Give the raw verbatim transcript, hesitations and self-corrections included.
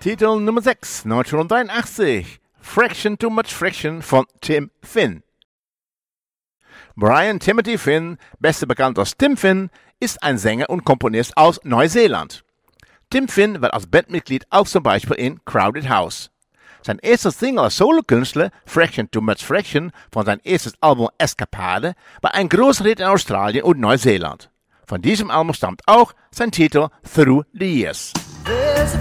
Titel Nummer sechs, neunzehnhundertdreiundachtzig. Fraction Too Much Friction von Tim Finn. Brian Timothy Finn, besser bekannt als Tim Finn, ist ein Sänger und Komponist aus Neuseeland. Tim Finn war als Bandmitglied auch zum Beispiel in Crowded House. Sein erstes Single als Solokünstler, Fraction Too Much Fraction, von seinem erstes Album Escapade, war ein großer Hit in Australien und Neuseeland. Von diesem Album stammt auch sein Titel Through the Years. There's a